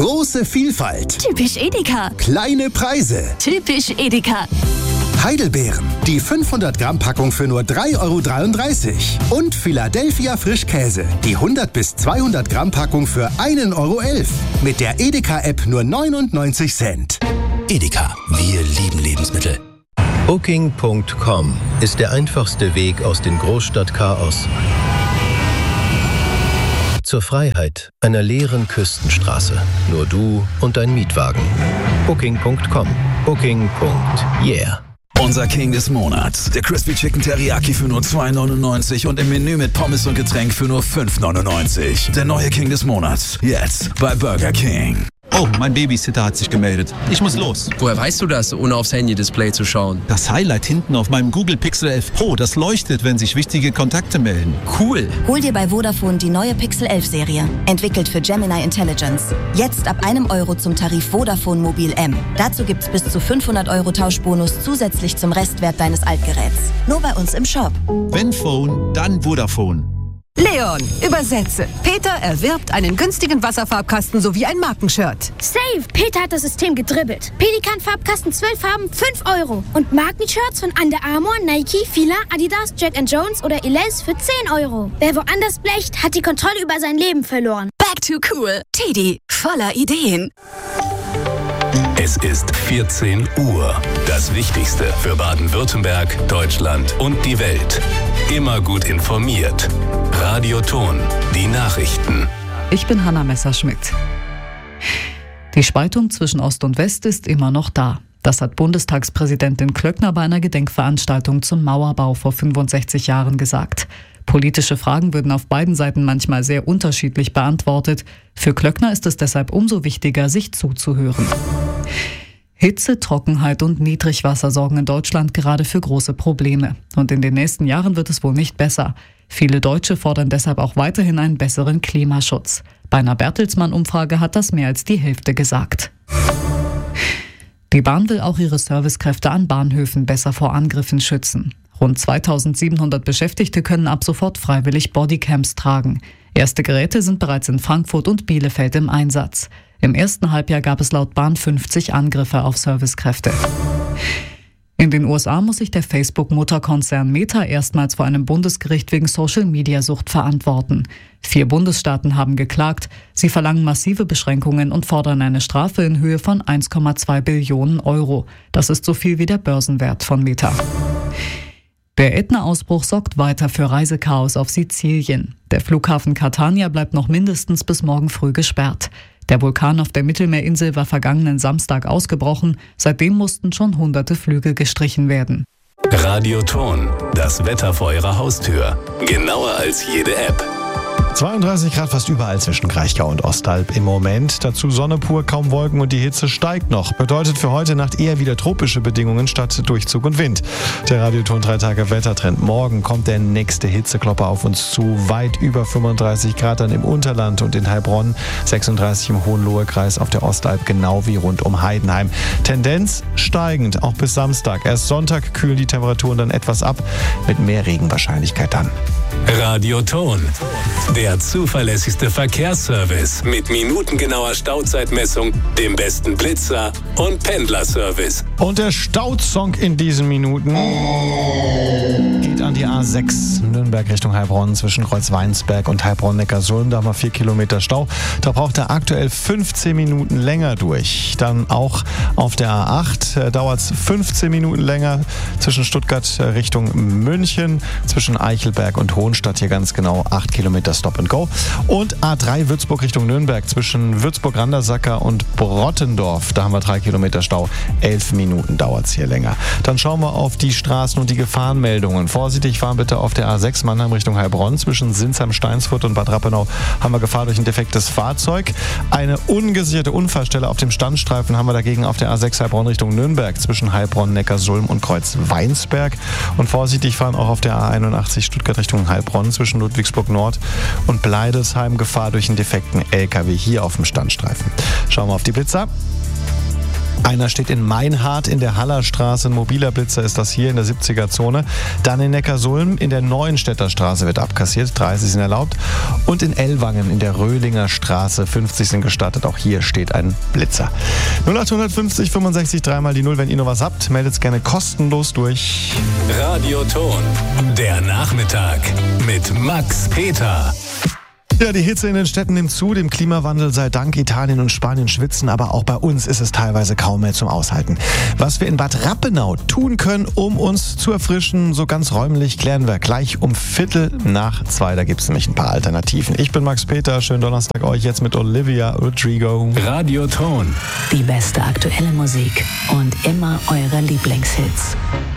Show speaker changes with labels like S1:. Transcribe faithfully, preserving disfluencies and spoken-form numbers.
S1: Große Vielfalt.
S2: Typisch Edeka.
S1: Kleine Preise.
S2: Typisch Edeka.
S1: Heidelbeeren, die fünfhundert Gramm Packung für nur drei Euro dreiunddreißig. Und Philadelphia Frischkäse, die hundert bis zweihundert Gramm Packung für ein Euro elf. Mit der Edeka-App nur neunundneunzig Cent.
S3: Edeka, wir lieben Lebensmittel.
S4: Booking Punkt com ist der einfachste Weg aus dem Großstadtchaos zur Freiheit einer leeren Küstenstraße. Nur du und dein Mietwagen. Booking Punkt com. Booking. Yeah.
S3: Unser King des Monats. Der Crispy Chicken Teriyaki für nur zwei neunundneunzig und im Menü mit Pommes und Getränk für nur fünf neunundneunzig. Der neue King des Monats. Jetzt bei Burger King.
S5: Oh, mein Babysitter hat sich gemeldet. Ich muss los.
S6: Woher weißt du das, ohne aufs Handy-Display zu schauen?
S5: Das Highlight hinten auf meinem Google Pixel elf Pro, das leuchtet, wenn sich wichtige Kontakte melden.
S6: Cool.
S7: Hol dir bei Vodafone die neue Pixel elf Serie. Entwickelt für Gemini Intelligence. Jetzt ab einem Euro zum Tarif Vodafone Mobil M. Dazu gibt's bis zu fünfhundert Euro Tauschbonus zusätzlich zum Restwert deines Altgeräts. Nur bei uns im Shop.
S5: Wenn Phone, dann Vodafone.
S8: Leon, übersetze. Peter erwirbt einen günstigen Wasserfarbkasten sowie ein Markenshirt.
S9: Save! Peter hat das System gedribbelt. Pelikan-Farbkasten zwölf Farben, fünf Euro. Und Markenshirts von Under Armour, Nike, Fila, Adidas, Jack and Jones oder Elize für zehn Euro. Wer woanders blecht, hat die Kontrolle über sein Leben verloren.
S2: Back to cool. Teddy, voller Ideen.
S10: Es ist vierzehn Uhr. Das Wichtigste für Baden-Württemberg, Deutschland und die Welt. Immer gut informiert. Radio Ton, die Nachrichten.
S11: Ich bin Hanna Messerschmidt. Die Spaltung zwischen Ost und West ist immer noch da. Das hat Bundestagspräsidentin Klöckner bei einer Gedenkveranstaltung zum Mauerbau vor fünfundsechzig Jahren gesagt. Politische Fragen würden auf beiden Seiten manchmal sehr unterschiedlich beantwortet. Für Klöckner ist es deshalb umso wichtiger, sich zuzuhören. Hitze, Trockenheit und Niedrigwasser sorgen in Deutschland gerade für große Probleme. Und in den nächsten Jahren wird es wohl nicht besser. Viele Deutsche fordern deshalb auch weiterhin einen besseren Klimaschutz. Bei einer Bertelsmann-Umfrage hat das mehr als die Hälfte gesagt. Die Bahn will auch ihre Servicekräfte an Bahnhöfen besser vor Angriffen schützen. Rund zweitausendsiebenhundert Beschäftigte können ab sofort freiwillig Bodycams tragen. Erste Geräte sind bereits in Frankfurt und Bielefeld im Einsatz. Im ersten Halbjahr gab es laut Bahn fünfzig Angriffe auf Servicekräfte. In den U S A muss sich der Facebook-Mutterkonzern Meta erstmals vor einem Bundesgericht wegen Social-Media-Sucht verantworten. Vier Bundesstaaten haben geklagt. Sie verlangen massive Beschränkungen und fordern eine Strafe in Höhe von eins Komma zwei Billionen Euro. Das ist so viel wie der Börsenwert von Meta. Der Ätna-Ausbruch sorgt weiter für Reisechaos auf Sizilien. Der Flughafen Catania bleibt noch mindestens bis morgen früh gesperrt. Der Vulkan auf der Mittelmeerinsel war vergangenen Samstag ausgebrochen. Seitdem mussten schon hunderte Flüge gestrichen werden.
S10: Radio Ton, das Wetter vor Ihrer Haustür. Genauer als jede App.
S12: zweiunddreißig Grad fast überall zwischen Kraichgau und Ostalb im Moment. Dazu Sonne pur, kaum Wolken und die Hitze steigt noch. Bedeutet für heute Nacht eher wieder tropische Bedingungen statt Durchzug und Wind. Der Radioton drei Tage Wettertrend. Morgen kommt der nächste Hitzeklopper auf uns zu. Weit über fünfunddreißig Grad dann im Unterland und in Heilbronn. sechsunddreißig im Hohenlohe-Kreis auf der Ostalb, genau wie rund um Heidenheim. Tendenz steigend, auch bis Samstag. Erst Sonntag kühlen die Temperaturen dann etwas ab, mit mehr Regenwahrscheinlichkeit dann.
S10: Radio Ton, der zuverlässigste Verkehrsservice mit minutengenauer Stauzeitmessung, dem besten Blitzer und Pendlerservice.
S12: Und der Stausong in diesen Minuten geht an die A sechs Nürnberg Richtung Heilbronn zwischen Kreuzweinsberg und Heilbronn-Neckarsulm. Da haben wir vier Kilometer Stau. Da braucht er aktuell fünfzehn Minuten länger durch. Dann auch auf der A acht äh, dauert es fünfzehn Minuten länger zwischen Stuttgart äh, Richtung München, zwischen Eichelberg und Hohenstadt. Hier ganz genau acht Kilometer Stop and Go. Und A drei Würzburg Richtung Nürnberg zwischen Würzburg-Randersacker und Brottendorf. Da haben wir drei Kilometer Stau. elf Minuten dauert es hier länger. Dann schauen wir auf die Straßen und die Gefahrenmeldungen. Vorsichtig fahren bitte auf der A sechs Mannheim Richtung Heilbronn. Zwischen Sinsheim-Steinsfurt und Bad Rappenau haben wir Gefahr durch ein defektes Fahrzeug. Eine ungesicherte Unfallstelle auf dem Standstreifen haben wir dagegen auf der A sechs Heilbronn Richtung Nürnberg zwischen Heilbronn, Neckarsulm und Kreuzweinsberg. Und vorsichtig fahren auch auf der A einundachtzig Stuttgart Richtung Heilbronn zwischen Ludwigsburg Nord und Bleidesheim. Gefahr durch einen defekten L K W hier auf dem Standstreifen. Schauen wir auf die Blitzer. Einer steht in Meinhardt in der Hallerstraße. Ein mobiler Blitzer ist das hier in der siebziger-Zone. Dann in Neckarsulm in der Neuenstädter Straße wird abkassiert. dreißig sind erlaubt. Und in Ellwangen in der Röhlinger Straße. fünfzig sind gestattet. Auch hier steht ein Blitzer. null acht fünfzig fünfundsechzig dreimal die null. Wenn ihr noch was habt, meldet es gerne kostenlos durch.
S10: Radioton. Der Nachmittag mit Max Peter.
S12: Ja, die Hitze in den Städten nimmt zu, dem Klimawandel sei Dank. Italien und Spanien schwitzen, aber auch bei uns ist es teilweise kaum mehr zum Aushalten. Was wir in Bad Rappenau tun können, um uns zu erfrischen, so ganz räumlich, klären wir gleich um Viertel nach zwei. Da gibt es nämlich ein paar Alternativen. Ich bin Max Peter, schönen Donnerstag euch jetzt mit Olivia Rodrigo.
S10: Radioton.
S13: Die beste aktuelle Musik und immer eure Lieblingshits.